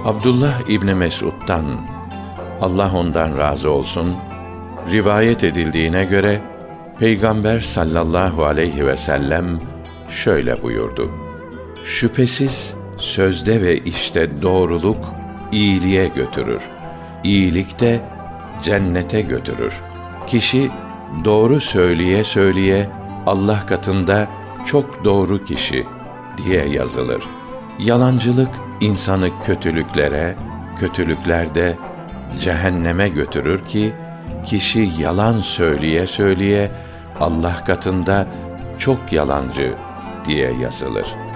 Abdullah İbni Mes'ud'dan, Allah ondan razı olsun, rivayet edildiğine göre, Peygamber sallallahu aleyhi ve sellem şöyle buyurdu: Şüphesiz sözde ve işte doğruluk iyiliğe götürür. İyilik de cennete götürür. Kişi doğru söyleye söyleye Allah katında çok doğru kişi diye yazılır. Yalancılık insanı kötülüklere, kötülükler de cehenneme götürür ki kişi yalan söyleye söyleye Allah katında çok yalancı diye yazılır.